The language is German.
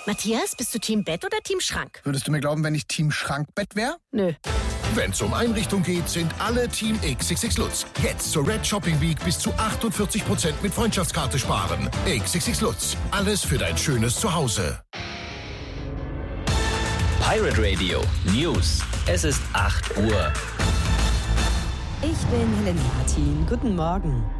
Matthias, bist du Team Bett oder Team Schrank? Würdest du mir glauben, wenn ich Team Schrankbett wäre? Nö. Wenn's um Einrichtung geht, sind alle Team XXX Lutz. Jetzt zur Red Shopping Week bis zu 48% mit Freundschaftskarte sparen. XXX Lutz. Alles für dein schönes Zuhause. Pirate Radio News. Es ist 8 Uhr. Ich bin Helene Martin. Guten Morgen.